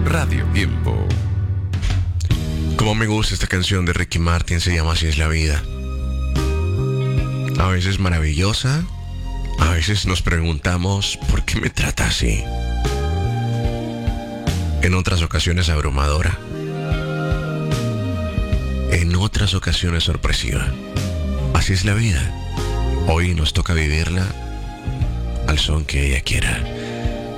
Radio Tiempo. Como me gusta esta canción de Ricky Martin, se llama Así es la vida. A veces maravillosa, a veces nos preguntamos ¿por qué me trata así? En otras ocasiones abrumadora, en otras ocasiones sorpresiva. Así es la vida. Hoy nos toca vivirla al son que ella quiera.